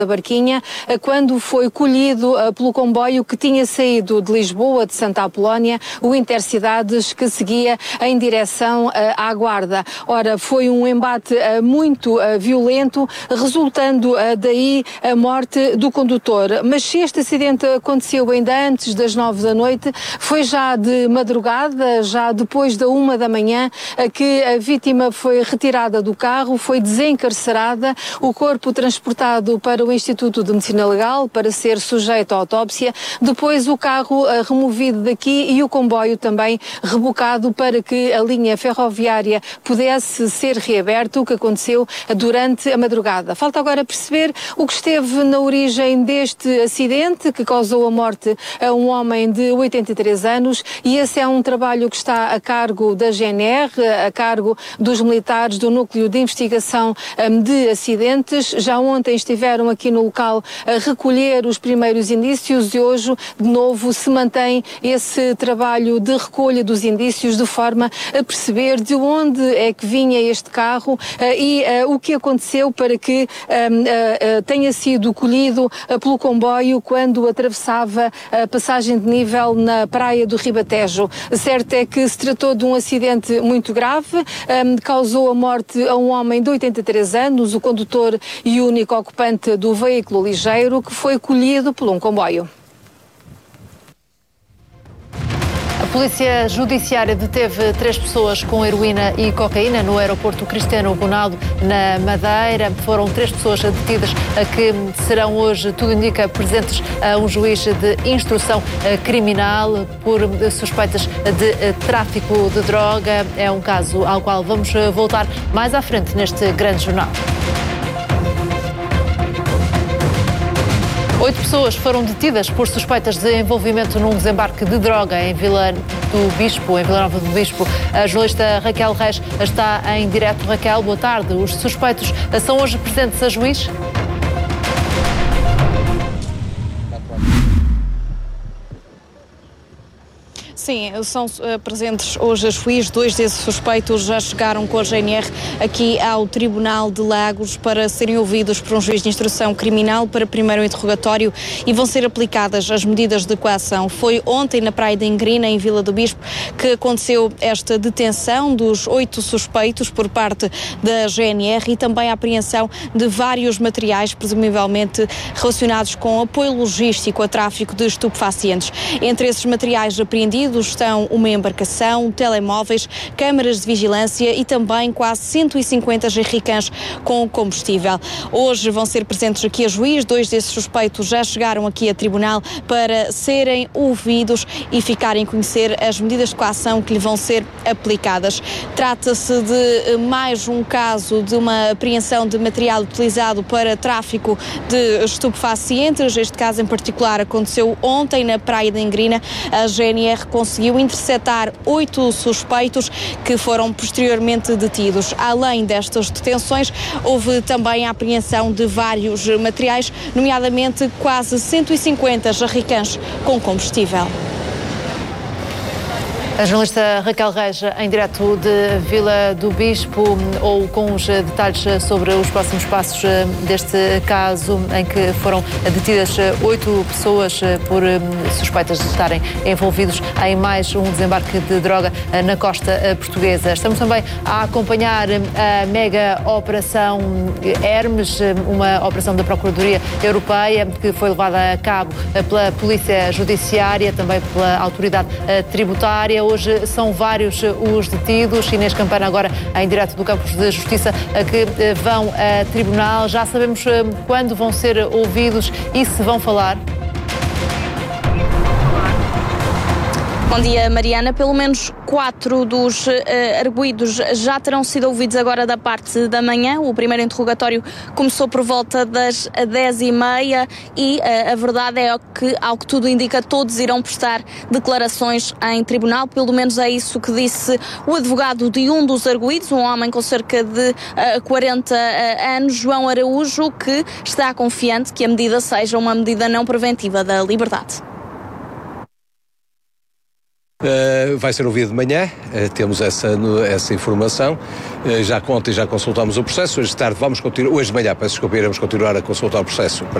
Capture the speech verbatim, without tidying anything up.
da Barquinha, quando foi colhido pelo comboio que tinha saído de Lisboa, de Santa Apolónia, o Intercidades, que seguia em direção à Guarda. Ora, foi um embate muito violento, resultando daí a morte do condutor. Mas se este acidente aconteceu ainda antes das nove da noite, foi já de madrugada, já depois da uma da manhã, que a vítima foi retirada do carro, foi desencarcerada, o corpo transportado para o Instituto de Medicina Legal para ser sujeito à autópsia, depois o carro uh, removido daqui e o comboio também rebocado para que a linha ferroviária pudesse ser reaberta, o que aconteceu durante a madrugada. Falta agora perceber o que esteve na origem deste acidente que causou a morte a um homem de oitenta e três anos, e esse é um trabalho que está a cargo da G N R, a cargo dos militares do Núcleo de Investigação um, de Acidentes. Já ontem estiveram aqui no local a recolher os primeiros indícios e hoje, de novo, se mantém esse trabalho de recolha dos indícios de forma a perceber de onde é que vinha este carro uh, e uh, o que aconteceu para que um, uh, uh, tenha sido colhido uh, pelo comboio quando atravessava a passagem de nível na praia do Ribatejo. Certo é que se tratou de um acidente muito grave, um, causou a morte a um homem de oitenta e três anos, o condutor e único ocupante do veículo ligeiro, que foi colhido por um comboio. A Polícia Judiciária deteve três pessoas com heroína e cocaína no aeroporto Cristiano Ronaldo, na Madeira. Foram três pessoas detidas que serão hoje, tudo indica, presentes a um juiz de instrução criminal por suspeitas de tráfico de droga. É um caso ao qual vamos voltar mais à frente neste grande jornal. Oito pessoas foram detidas por suspeitas de envolvimento num desembarque de droga em Vila do Bispo, em Vila Nova do Bispo. A jornalista Raquel Reis está em direto. Raquel, boa tarde. Os suspeitos são hoje presentes a juiz? Sim, são uh, presentes hoje a juiz. Dois desses suspeitos já chegaram com a G N R aqui ao Tribunal de Lagos para serem ouvidos por um juiz de instrução criminal para primeiro interrogatório e vão ser aplicadas as medidas de coação. Foi ontem na Praia da Ingrina, em Vila do Bispo, que aconteceu esta detenção dos oito suspeitos por parte da G N R e também a apreensão de vários materiais, presumivelmente relacionados com apoio logístico a tráfico de estupefacientes. Entre esses materiais apreendidos estão uma embarcação, telemóveis, câmaras de vigilância e também quase cento e cinquenta jerrycans com combustível. Hoje vão ser presentes aqui a juiz. Dois desses suspeitos já chegaram aqui a tribunal para serem ouvidos e ficarem a conhecer as medidas de coação que lhe vão ser aplicadas. Trata-se de mais um caso de uma apreensão de material utilizado para tráfico de estupefacientes. Este caso em particular aconteceu ontem na Praia da Ingrina. A G N R conseguiu interceptar oito suspeitos que foram posteriormente detidos. Além destas detenções, houve também a apreensão de vários materiais, nomeadamente quase cento e cinquenta jerrycans com combustível. A jornalista Raquel Reis, em direto de Vila do Bispo, ou com os detalhes sobre os próximos passos deste caso, em que foram detidas oito pessoas por suspeitas de estarem envolvidos em mais um desembarque de droga na costa portuguesa. Estamos também a acompanhar a mega operação Hermes, uma operação da Procuradoria Europeia que foi levada a cabo pela Polícia Judiciária, também pela Autoridade Tributária. Hoje são vários os detidos. Inês Campana, agora em direto do Campos de Justiça, que vão a tribunal. Já sabemos quando vão ser ouvidos e se vão falar? Bom dia, Mariana. Pelo menos quatro dos uh, arguidos já terão sido ouvidos agora da parte da manhã. O primeiro interrogatório começou por volta das dez e meia e uh, a verdade é que, ao que tudo indica, todos irão prestar declarações em tribunal. Pelo menos é isso que disse o advogado de um dos arguidos, um homem com cerca de uh, quarenta uh, anos, João Araújo, que está confiante que a medida seja uma medida não preventiva da liberdade. Uh, vai ser ouvido de manhã, uh, temos essa, no, essa informação, uh, já ontem já consultamos o processo, hoje de tarde vamos continuar, hoje de manhã, peço desculpa, iremos continuar a consultar o processo.